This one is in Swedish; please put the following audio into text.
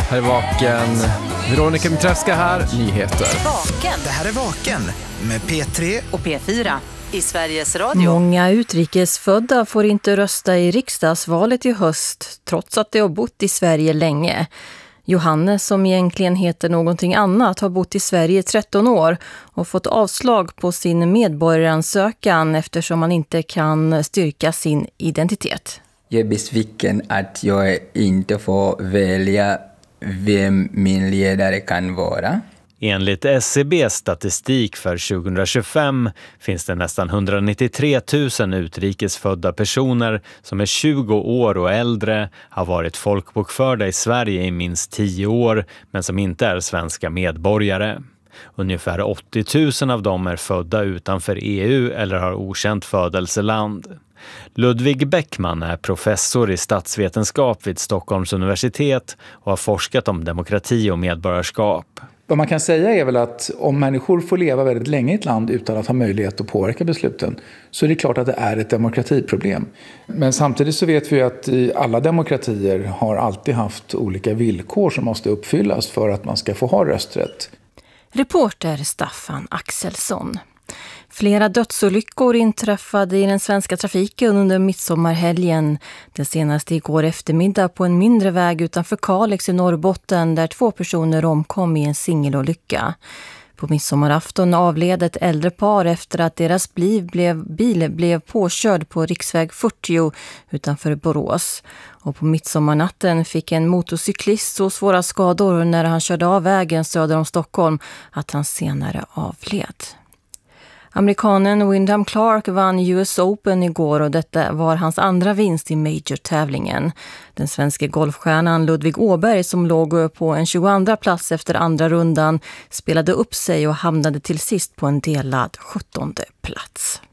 Här är Vaken. Veronica Mitrevska här, nyheter. Vaken. Det här är Vaken med P3 Och P4 i Sveriges Radio. Många utrikesfödda får inte rösta i riksdagsvalet i höst trots att de har bott i Sverige länge. Johannes, som egentligen heter någonting annat, har bott i Sverige i 13 år och fått avslag på sin medborgaransökan eftersom han inte kan styrka sin identitet. Jag är besviken att jag inte får välja vem min ledare kan vara. Enligt SCBs statistik för 2025 finns det nästan 193 000 utrikesfödda personer som är 20 år och äldre, har varit folkbokförda i Sverige i minst 10 år men som inte är svenska medborgare. Ungefär 80 000 av dem är födda utanför EU eller har okänt födelseland. Ludvig Bäckman är professor i statsvetenskap vid Stockholms universitet och har forskat om demokrati och medborgarskap. Vad man kan säga är väl att om människor får leva väldigt länge i ett land utan att ha möjlighet att påverka besluten så är det klart att det är ett demokratiproblem. Men samtidigt så vet vi att i alla demokratier har alltid haft olika villkor som måste uppfyllas för att man ska få ha rösträtt. Reporter Staffan Axelsson. Flera dödsolyckor inträffade i den svenska trafiken under midsommarhelgen. Det senaste igår eftermiddag på en mindre väg utanför Kalix i Norrbotten där 2 personer omkom i en singelolycka. På midsommarafton avled ett äldre par efter att deras bil blev påkörd på riksväg 40 utanför Borås. Och på midsommarnatten fick en motorcyklist så svåra skador när han körde av vägen söder om Stockholm att han senare avled. Amerikanen Wyndham Clark vann US Open igår och detta var hans andra vinst i major-tävlingen. Den svenska golfstjärnan Ludvig Åberg, som låg på en 22:a plats efter andra rundan, spelade upp sig och hamnade till sist på en delad 17:e plats.